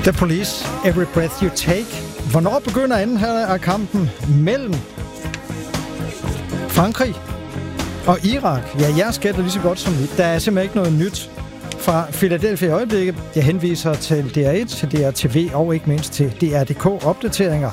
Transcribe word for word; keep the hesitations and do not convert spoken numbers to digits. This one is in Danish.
The Police, Every Breath You Take. Hvornår begynder anden her af kampen mellem Frankrig og Irak? Ja, jeg skætter lige så godt som mit. Der er simpelthen ikke noget nyt fra Philadelphia i øjeblikket. Jeg henviser til D R et, til D R T V og ikke mindst til D R punktum D K opdateringer.